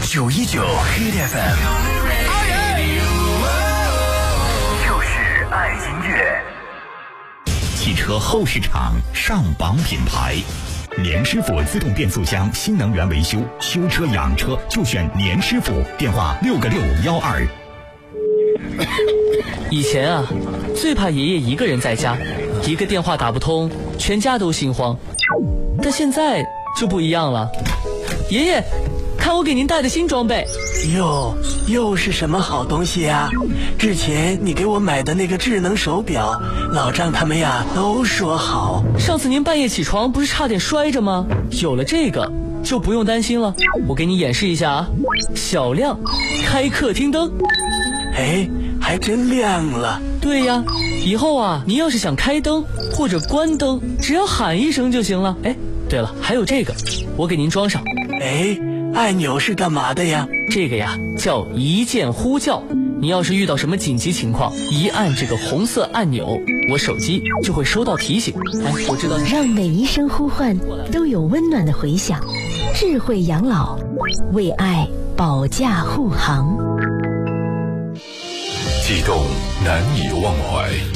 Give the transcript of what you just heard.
919 Hit FM， 就是爱音乐。 汽车后市场上榜品牌，年师傅自动变速箱新能源维修，修车养车就选年师傅。电话6个612。 以前啊，最怕爷爷一个人在家，一个电话打不通，全家都心慌。但现在就不一样了，爷爷，看我给您带的新装备。 哟，又是什么好东西呀？之前你给我买的那个智能手表，老张他们呀都说好。 上次您半夜起床不是差点摔着吗？有了这个就不用担心了。我给你演示一下啊，小亮开客厅灯。 哎，还真亮了。 对呀，以后啊，您要是想开灯或者关灯，只要喊一声就行了。哎，对了，还有这个，我给您装上。 哎，按钮是干嘛的呀？ 这个呀叫一键呼叫。你要是遇到什么紧急情况，一按这个红色按钮，我手机就会收到提醒。哎，我知道。 让每一声呼唤都有温暖的回响。智慧养老，为爱保驾护航。 悸动难以忘怀。